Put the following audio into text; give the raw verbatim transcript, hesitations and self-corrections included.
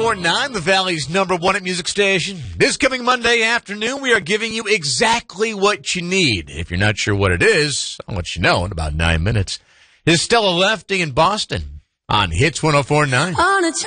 four point nine, the Valley's number one at music station. This coming Monday afternoon, we are giving you exactly what you need. If you're not sure what it is, I'll let you know in about nine minutes. It's Stella Lefty in Boston on Hits one oh four point nine. On a